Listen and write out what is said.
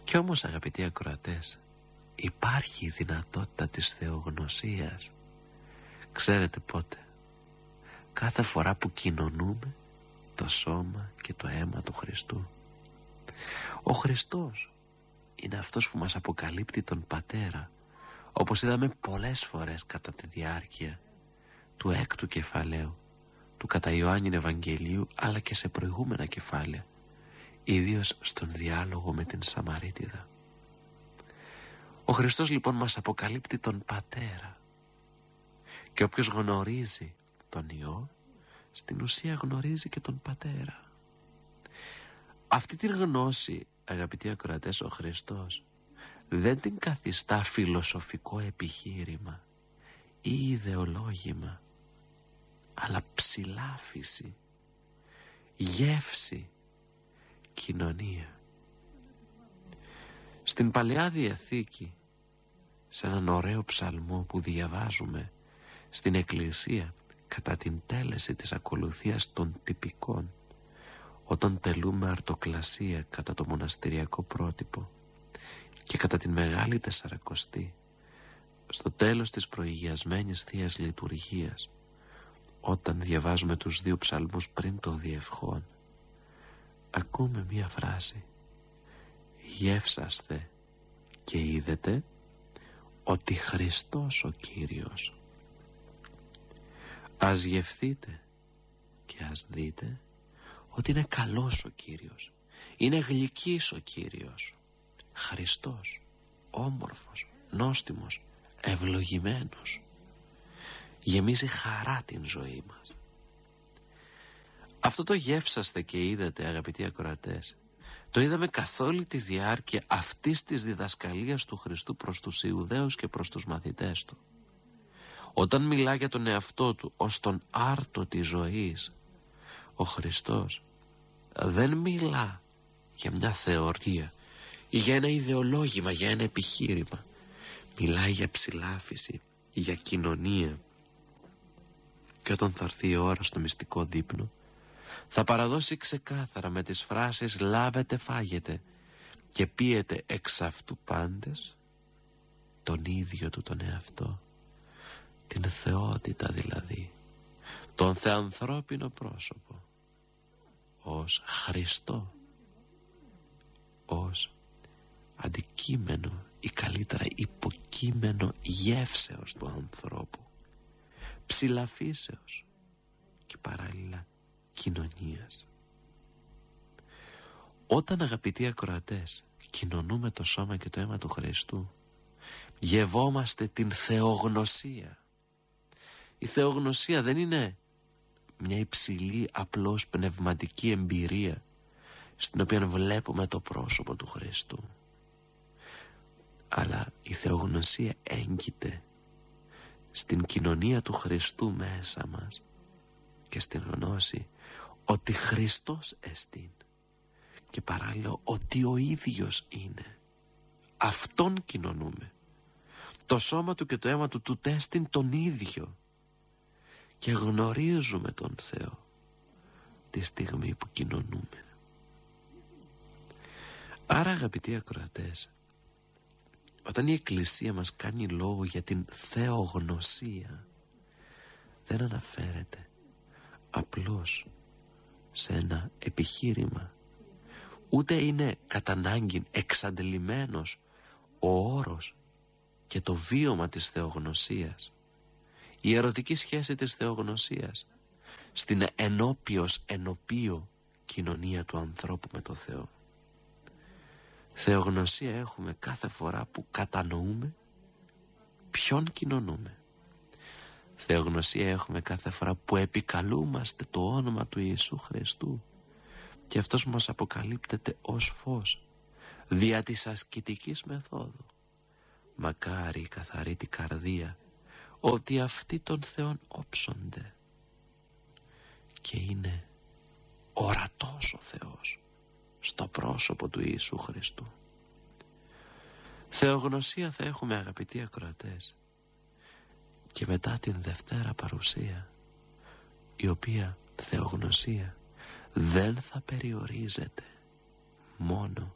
Κι όμως, αγαπητοί ακροατές, υπάρχει η δυνατότητα της θεογνωσίας. Ξέρετε πότε? Κάθε φορά που κοινωνούμε το σώμα και το αίμα του Χριστού. Ο Χριστός είναι αυτός που μας αποκαλύπτει τον Πατέρα, όπως είδαμε πολλές φορές κατά τη διάρκεια του 6ου κεφαλαίου του κατά Ιωάννην Ευαγγελίου, αλλά και σε προηγούμενα κεφάλαια, ιδίως στον διάλογο με την Σαμαρίτιδα. Ο Χριστός λοιπόν μας αποκαλύπτει τον Πατέρα, και όποιος γνωρίζει τον Υιό, στην ουσία γνωρίζει και τον Πατέρα. Αυτή την γνώση, αγαπητοί ακροατές, ο Χριστός δεν την καθιστά φιλοσοφικό επιχείρημα ή ιδεολόγημα, αλλά ψηλάφιση, γεύση, κοινωνία. Στην Παλαιά Διαθήκη, σε έναν ωραίο ψαλμό που διαβάζουμε στην Εκκλησία κατά την τέλεση της ακολουθίας των τυπικών, όταν τελούμε αρτοκλασία κατά το μοναστηριακό πρότυπο και κατά την Μεγάλη Τεσσαρακοστή, στο τέλος της προηγιασμένης Θείας Λειτουργίας, όταν διαβάζουμε τους 2 ψαλμούς πριν το διευχόν, ακούμε μία φράση: «Γεύσαστε και είδετε ότι Χριστός ο Κύριος». Ας γευθείτε και ας δείτε ότι είναι καλός ο Κύριος, είναι γλυκής ο Κύριος, Χριστός, όμορφος, νόστιμος, ευλογημένος, γεμίζει χαρά την ζωή μας. Αυτό το γεύσαστε και είδατε, αγαπητοί ακροατές, το είδαμε καθ' όλη τη διάρκεια αυτής της διδασκαλίας του Χριστού προς τους Ιουδαίους και προς τους μαθητές του. Όταν μιλά για τον εαυτό του ως τον άρτο της ζωής, ο Χριστός δεν μιλά για μια θεωρία ή για ένα ιδεολόγημα, για ένα επιχείρημα. Μιλάει για ψηλάφιση, για κοινωνία. Και όταν θα έρθει η ώρα στο μυστικό δείπνο, θα παραδώσει ξεκάθαρα με τις φράσεις «λάβετε, φάγετε και πίετε εξ αυτού πάντες» τον ίδιο του τον εαυτό, την θεότητα δηλαδή, τον θεανθρώπινο πρόσωπο, ως Χριστό, ως αντικείμενο ή καλύτερα υποκείμενο γεύσεως του ανθρώπου, ψηλαφίσεως και παράλληλα κοινωνίας. Όταν, αγαπητοί ακροατές, κοινωνούμε το σώμα και το αίμα του Χριστού, γευόμαστε την θεογνωσία. Η θεογνωσία δεν είναι μια υψηλή απλώς πνευματική εμπειρία στην οποία βλέπουμε το πρόσωπο του Χριστού, αλλά η θεογνωσία έγκυται στην κοινωνία του Χριστού μέσα μας και στην γνώση ότι Χριστός εστίν και παράλληλα ότι ο ίδιος είναι. Αυτόν κοινωνούμε. Το σώμα του και το αίμα του του τέστην τον ίδιο και γνωρίζουμε τον Θεό τη στιγμή που κοινωνούμε. Άρα, αγαπητοί ακροατές, όταν η Εκκλησία μας κάνει λόγο για την θεογνωσία, δεν αναφέρεται απλώς σε ένα επιχείρημα, ούτε είναι κατά ανάγκη εξαντλημένος ο όρος και το βίωμα της θεογνωσίας, η ερωτική σχέση της θεογνωσίας στην ενώπιο κοινωνία του ανθρώπου με το Θεό. Θεογνωσία έχουμε κάθε φορά που κατανοούμε ποιον κοινωνούμε. Θεογνωσία έχουμε κάθε φορά που επικαλούμαστε το όνομα του Ιησού Χριστού και αυτός μας αποκαλύπτεται ως φως δια της ασκητικής μεθόδου. Μακάρι η καθαρή την καρδία, ότι αυτοί των Θεών όψονται, και είναι ορατός ο Θεός στο πρόσωπο του Ιησού Χριστού. Θεογνωσία θα έχουμε, αγαπητοί ακροατές, και μετά την Δευτέρα Παρουσία, η οποία θεογνωσία δεν θα περιορίζεται μόνο